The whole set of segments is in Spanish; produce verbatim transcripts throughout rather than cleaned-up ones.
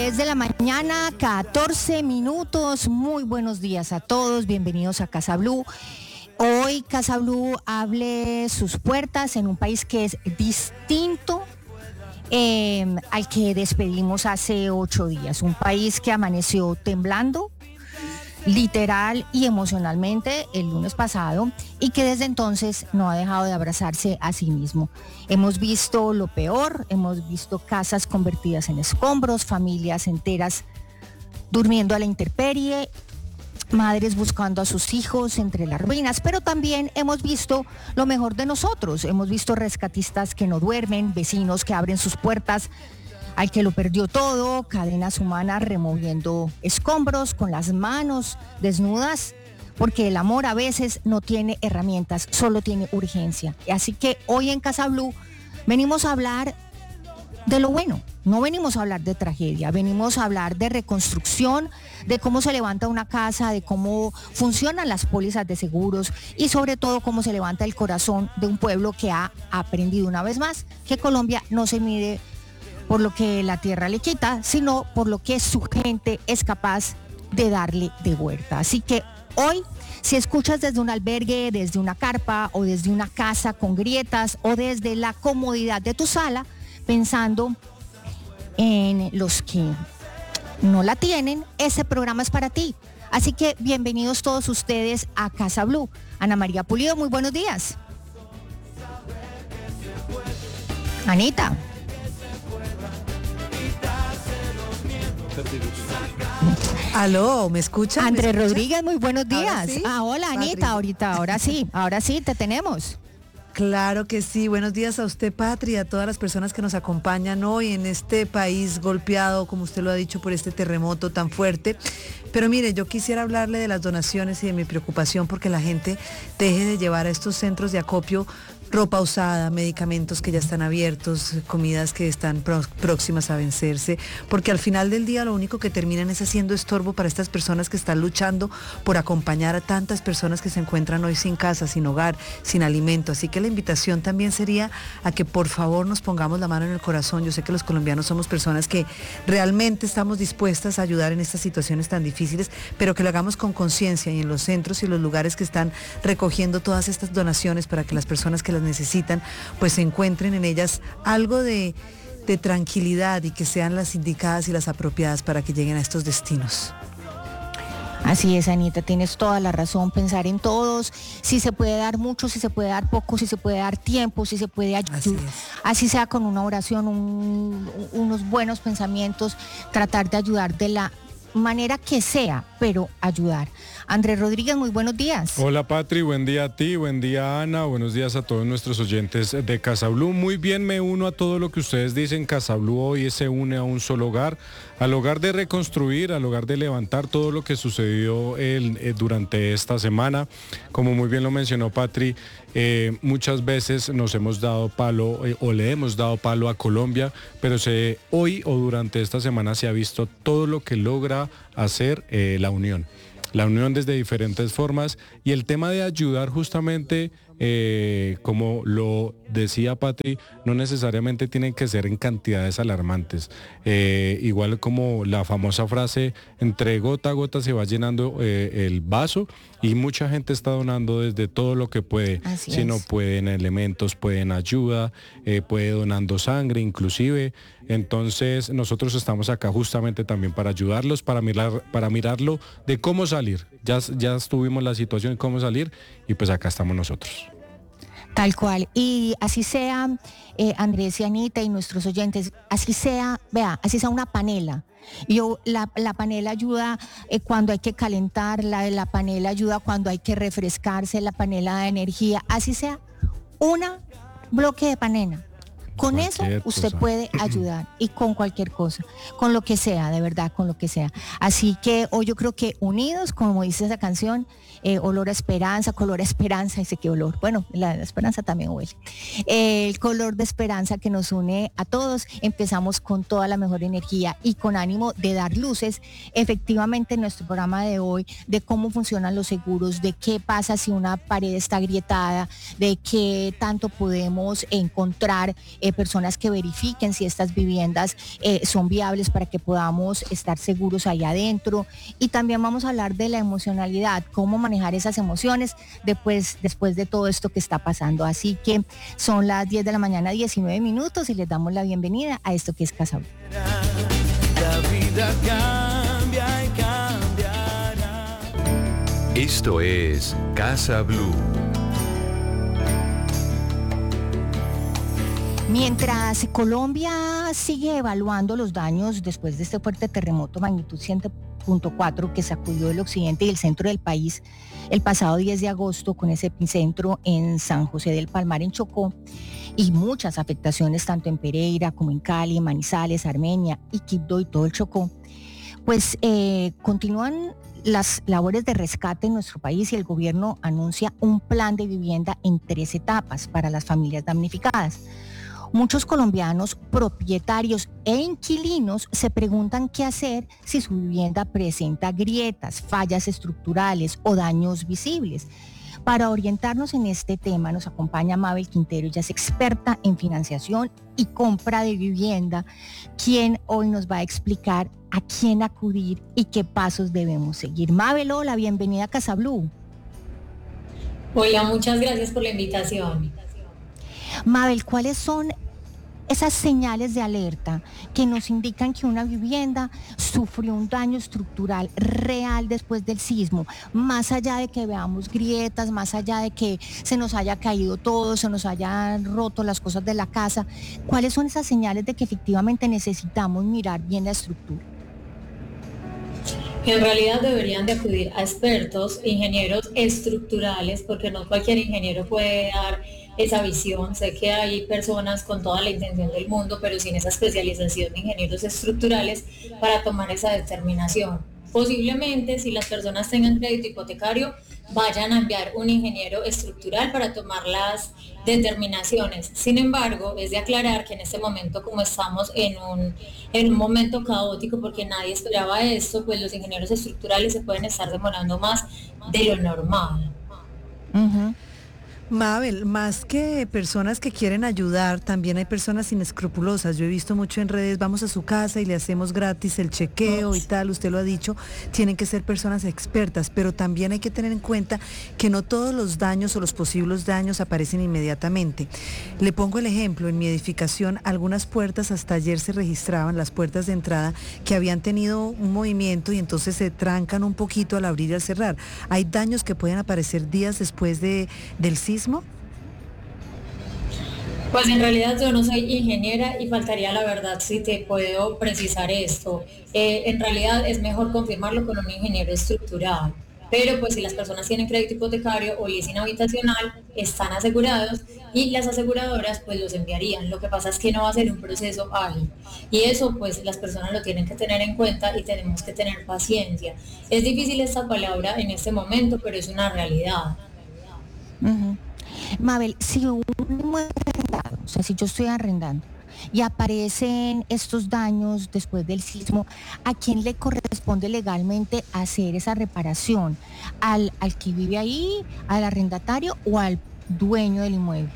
diez de la mañana, catorce minutos. Muy buenos días a todos, bienvenidos a Casa Blue. Hoy Casa Blue abre sus puertas en un país que es distinto eh, al que despedimos hace ocho días. Un país que amaneció temblando, literal y emocionalmente el lunes pasado, y que desde entonces no ha dejado de abrazarse a sí mismo. Hemos visto lo peor, hemos visto casas convertidas en escombros, familias enteras durmiendo a la intemperie, madres buscando a sus hijos entre las ruinas, pero también hemos visto lo mejor de nosotros. Hemos visto rescatistas que no duermen, vecinos que abren sus puertas al que lo perdió todo, cadenas humanas removiendo escombros con las manos desnudas, porque el amor a veces no tiene herramientas, solo tiene urgencia. Así que hoy en Casa Blue venimos a hablar de lo bueno, no venimos a hablar de tragedia, venimos a hablar de reconstrucción, de cómo se levanta una casa, de cómo funcionan las pólizas de seguros y sobre todo cómo se levanta el corazón de un pueblo que ha aprendido una vez más que Colombia no se mide por lo que la tierra le quita, sino por lo que su gente es capaz de darle de vuelta. Así que hoy, si escuchas desde un albergue, desde una carpa o desde una casa con grietas o desde la comodidad de tu sala, pensando en los que no la tienen, ese programa es para ti. Así que bienvenidos todos ustedes a Casa Blue. Ana María Pulido, muy buenos días. Anita. Aló, ¿me escuchan? Andrés Rodríguez, muy buenos días. ¿Sí? Ah, hola Anita, Patri. ahorita, ahora sí, ahora sí, te tenemos. Claro que sí, buenos días a usted, Patri, a todas las personas que nos acompañan hoy en este país golpeado, como usted lo ha dicho, por este terremoto tan fuerte. Pero mire, yo quisiera hablarle de las donaciones y de mi preocupación porque la gente deje de llevar a estos centros de acopio ropa usada, medicamentos que ya están abiertos, comidas que están pro- próximas a vencerse, porque al final del día lo único que terminan es haciendo estorbo para estas personas que están luchando por acompañar a tantas personas que se encuentran hoy sin casa, sin hogar, sin alimento. Así que la invitación también sería a que por favor nos pongamos la mano en el corazón. Yo sé que los colombianos somos personas que realmente estamos dispuestas a ayudar en estas situaciones tan difíciles, pero que lo hagamos con conciencia y en los centros y los lugares que están recogiendo todas estas donaciones para que las personas que las necesitan, pues se encuentren en ellas algo de, de tranquilidad y que sean las indicadas y las apropiadas para que lleguen a estos destinos. Así es, Anita, tienes toda la razón, pensar en todos, si se puede dar mucho, si se puede dar poco, si se puede dar tiempo, si se puede ayudar, así, así sea con una oración, un, unos buenos pensamientos, tratar de ayudar de la manera que sea, pero ayudar. Andrés Rodríguez, muy buenos días. Hola Patri, buen día a ti, buen día Ana, buenos días a todos nuestros oyentes de Casa Blue. Muy bien, me uno a todo lo que ustedes dicen. Casa Blue hoy se une a un solo hogar, al hogar de reconstruir, al hogar de levantar todo lo que sucedió el, eh, durante esta semana. Como muy bien lo mencionó Patri, eh, muchas veces nos hemos dado palo eh, o le hemos dado palo a Colombia, pero se, hoy o durante esta semana se ha visto todo lo que logra hacer eh, la unión. La unión desde diferentes formas y el tema de ayudar justamente, eh, como lo decía Patri, no necesariamente tienen que ser en cantidades alarmantes. Eh, igual como la famosa frase, entre gota a gota se va llenando eh, el vaso y mucha gente está donando desde todo lo que puede. Así si es. no pueden elementos, pueden ayuda, eh, puede donando sangre inclusive. Entonces nosotros estamos acá justamente también para ayudarlos, para mirar, para mirarlo de cómo salir. Ya, ya estuvimos la situación de cómo salir y pues acá estamos nosotros. Tal cual, y así sea, eh, Andrés y Anita y nuestros oyentes, así sea, vea, así sea una panela. Yo, la, la panela ayuda eh, cuando hay que calentarla, la panela ayuda cuando hay que refrescarse, la panela da energía, así sea una bloque de panela. Con Cualquier eso usted cosa. puede ayudar y con cualquier cosa, con lo que sea, de verdad, con lo que sea. Así que hoy yo creo que unidos, como dice esa canción, eh, olor a esperanza, color a esperanza, dice qué olor. Bueno, la, la esperanza también huele. Eh, el color de esperanza que nos une a todos, empezamos con toda la mejor energía y con ánimo de dar luces, efectivamente en nuestro programa de hoy, de cómo funcionan los seguros, de qué pasa si una pared está agrietada, de qué tanto podemos encontrar eh, eh, personas que verifiquen si estas viviendas eh, son viables para que podamos estar seguros ahí adentro. Y también vamos a hablar de la emocionalidad, cómo manejar esas emociones después, después de todo esto que está pasando. Así que son las diez de la mañana, diecinueve minutos, y les damos la bienvenida a esto que es Casa Blue. La vida cambia y cambiará. Esto es Casa Blue. Mientras Colombia sigue evaluando los daños después de este fuerte terremoto magnitud siete punto cuatro que sacudió el occidente y el centro del país el pasado diez de agosto, con ese epicentro en San José del Palmar, en Chocó, y muchas afectaciones tanto en Pereira como en Cali, Manizales, Armenia y Quibdó y todo el Chocó, pues eh, continúan las labores de rescate en nuestro país, y el gobierno anuncia un plan de vivienda en tres etapas para las familias damnificadas. Muchos colombianos, propietarios e inquilinos, se preguntan qué hacer si su vivienda presenta grietas, fallas estructurales o daños visibles. Para orientarnos en este tema nos acompaña Mabel Quintero. Ella es experta en financiación y compra de vivienda, quien hoy nos va a explicar a quién acudir y qué pasos debemos seguir. Mabel, hola, bienvenida a Casa Blue. Hola, muchas gracias por la invitación. Mabel, ¿cuáles son esas señales de alerta que nos indican que una vivienda sufrió un daño estructural real después del sismo? Más allá de que veamos grietas, más allá de que se nos haya caído todo, se nos hayan roto las cosas de la casa, ¿cuáles son esas señales de que efectivamente necesitamos mirar bien la estructura? En realidad deberían de acudir a expertos, ingenieros estructurales, porque no cualquier ingeniero puede dar esa visión. Sé que hay personas con toda la intención del mundo, pero sin esa especialización de ingenieros estructurales para tomar esa determinación. Posiblemente, si las personas tengan crédito hipotecario, vayan a enviar un ingeniero estructural para tomar las determinaciones. Sin embargo, es de aclarar que en este momento, como estamos en un, en un momento caótico, porque nadie esperaba esto, pues los ingenieros estructurales se pueden estar demorando más de lo normal. Uh-huh. Mabel, más que personas que quieren ayudar, también hay personas inescrupulosas. Yo he visto mucho en redes, vamos a su casa y le hacemos gratis el chequeo y tal, usted lo ha dicho, tienen que ser personas expertas, pero también hay que tener en cuenta que no todos los daños o los posibles daños aparecen inmediatamente. Le pongo el ejemplo, en mi edificación algunas puertas hasta ayer se registraban, las puertas de entrada, que habían tenido un movimiento y entonces se trancan un poquito al abrir y al cerrar. Hay daños que pueden aparecer días después de, del sismo. Pues en realidad yo no soy ingeniera y faltaría la verdad si te puedo precisar esto. Eh, en realidad es mejor confirmarlo con un ingeniero estructural. Pero pues si las personas tienen crédito hipotecario o leasing habitacional, están asegurados y las aseguradoras pues los enviarían. Lo que pasa es que no va a ser un proceso ágil. Y eso pues las personas lo tienen que tener en cuenta y tenemos que tener paciencia. Es difícil esta palabra en este momento, pero es una realidad. Uh-huh. Mabel, si un inmueble arrendado, o sea, si yo estoy arrendando y aparecen estos daños después del sismo, ¿a quién le corresponde legalmente hacer esa reparación? ¿Al, al que vive ahí, al arrendatario o al dueño del inmueble?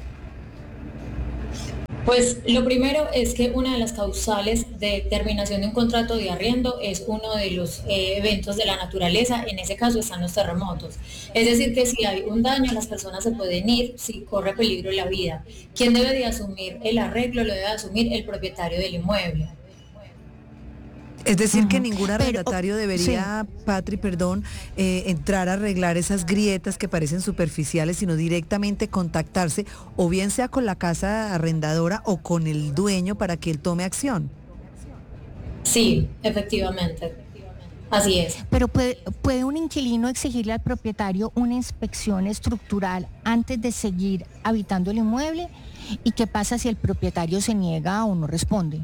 Pues lo primero es que una de las causales de terminación de un contrato de arriendo es uno de los eh, eventos de la naturaleza. En ese caso están los terremotos. Es decir, que si hay un daño, las personas se pueden ir si corre peligro la vida. ¿Quién debe de asumir el arreglo? Lo debe asumir el propietario del inmueble. Es decir, uh-huh. que ningún arrendatario Pero, debería, sí. Patri, perdón, eh, entrar a arreglar esas grietas que parecen superficiales, sino directamente contactarse, o bien sea con la casa arrendadora o con el dueño para que él tome acción. Sí, efectivamente. Así es. Pero puede, ¿puede un inquilino exigirle al propietario una inspección estructural antes de seguir habitando el inmueble? ¿Y qué pasa si el propietario se niega o no responde?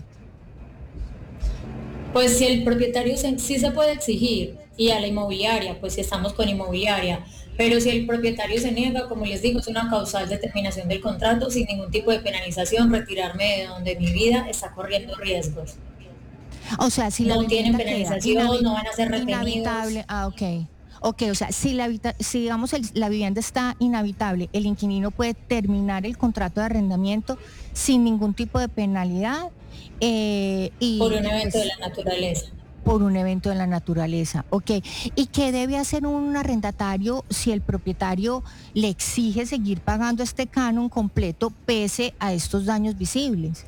Pues si el propietario se, sí se puede exigir, y a la inmobiliaria, pues si estamos con inmobiliaria, pero si el propietario se niega, como les digo, es una causal de terminación del contrato, sin ningún tipo de penalización, retirarme de donde mi vida está corriendo riesgos. O sea, si la no tienen penalización, inhabit- no van a ser retenidos. Inhabitable, ah, ok. Ok, o sea, si, la, habita- si digamos el- la vivienda está inhabitable, el inquilino puede terminar el contrato de arrendamiento sin ningún tipo de penalidad eh, por y, un y, evento de pues, la naturaleza. por un evento de la naturaleza. Ok, ¿y qué debe hacer un arrendatario si el propietario le exige seguir pagando este canon completo pese a estos daños visibles?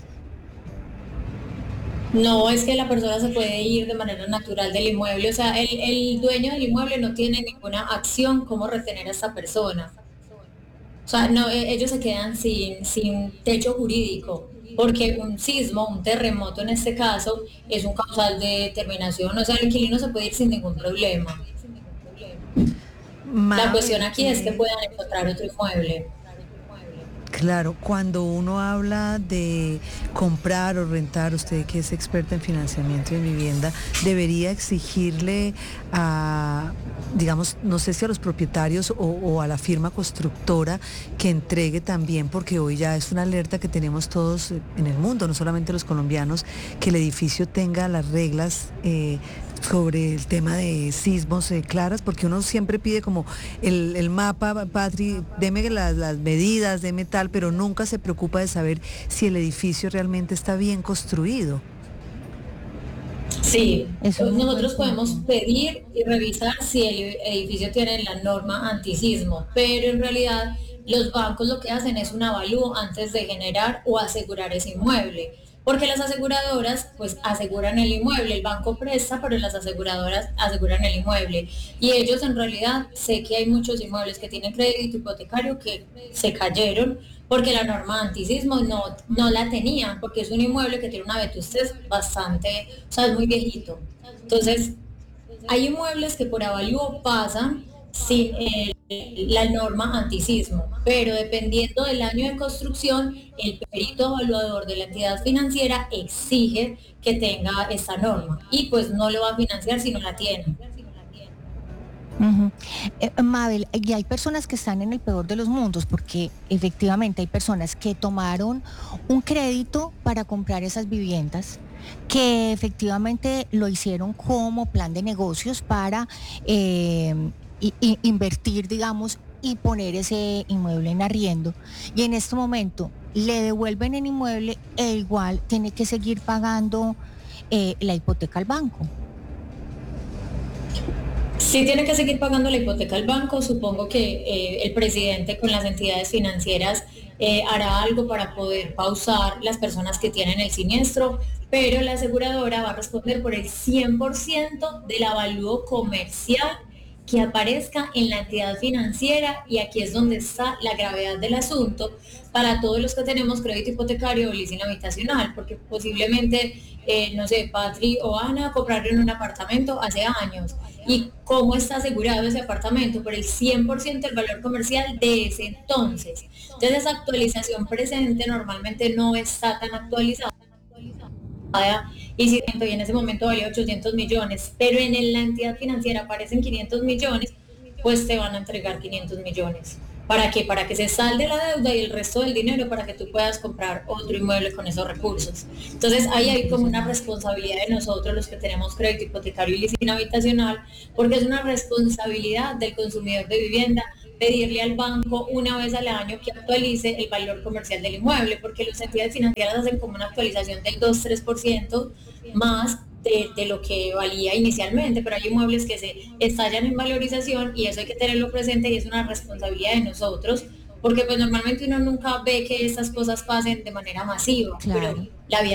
No es que la persona se puede ir de manera natural del inmueble, o sea, el, el dueño del inmueble no tiene ninguna acción como retener a esa persona. O sea, no, e- ellos se quedan sin, sin techo jurídico, porque un sismo, un terremoto en este caso, es un causal de terminación, o sea, el inquilino se puede ir sin ningún problema. La cuestión Mabel, aquí es que eh, puedan encontrar otro inmueble. claro, cuando uno habla de comprar o rentar, usted que es experta en financiamiento y en vivienda, debería exigirle a, digamos, no sé si a los propietarios o, o a la firma constructora que entregue también, porque hoy ya es una alerta que tenemos todos en el mundo, no solamente los colombianos, que el edificio tenga las reglas eh, sobre el tema de sismos eh, claras, porque uno siempre pide como el, el mapa, Patri, deme las, las medidas, deme tal, pero nunca se preocupa de saber si el edificio realmente está bien construido. Sí, Es un muy buen nosotros podemos punto. pedir y revisar si el edificio tiene la norma antisismo, pero en realidad los bancos lo que hacen es un avalúo antes de generar o asegurar ese inmueble, porque las aseguradoras pues aseguran el inmueble, el banco presta, pero las aseguradoras aseguran el inmueble y ellos en realidad sé que hay muchos inmuebles que tienen crédito hipotecario que se cayeron porque la norma antisismo no, no la tenían, porque es un inmueble que tiene una vetustez bastante, o sea, es muy viejito. Entonces, hay inmuebles que por avalúo pasan sin el- la norma antisismo, pero dependiendo del año de construcción, el perito evaluador de la entidad financiera exige que tenga esta norma y pues no lo va a financiar si no la tiene. Ujú. Eh, Mabel, y hay personas que están en el peor de los mundos, porque efectivamente hay personas que tomaron un crédito para comprar esas viviendas, que efectivamente lo hicieron como plan de negocios para eh, i- i- invertir, digamos, y poner ese inmueble en arriendo. Y en este momento le devuelven el inmueble e igual tiene que seguir pagando eh, la hipoteca al banco. Si tiene que seguir pagando la hipoteca al banco, supongo que eh, el presidente con las entidades financieras eh, hará algo para poder pausar las personas que tienen el siniestro, pero la aseguradora va a responder por el cien por ciento del avalúo comercial que aparezca en la entidad financiera y aquí es donde está la gravedad del asunto para todos los que tenemos crédito hipotecario o leasing habitacional, porque posiblemente, eh, no sé, Patri o Ana compraron un apartamento hace años y cómo está asegurado ese apartamento por el cien por ciento del valor comercial de ese entonces. Entonces esa actualización presente normalmente no está tan actualizada y si y en ese momento valía ochocientos millones, pero en el- la entidad financiera aparecen quinientos millones, pues te van a entregar quinientos millones. ¿Para qué? Para que se salde la deuda y el resto del dinero para que tú puedas comprar otro inmueble con esos recursos. Entonces ahí hay como una Impresionante. responsabilidad de nosotros los que tenemos crédito hipotecario y leasing habitacional, porque es una responsabilidad del consumidor de vivienda pedirle al banco una vez al año que actualice el valor comercial del inmueble, porque las entidades financieras hacen como una actualización del dos tres por ciento más de, de lo que valía inicialmente, pero hay inmuebles que se estallan en valorización y eso hay que tenerlo presente y es una responsabilidad de nosotros, porque pues normalmente uno nunca ve que estas cosas pasen de manera masiva, pero Claro. la vida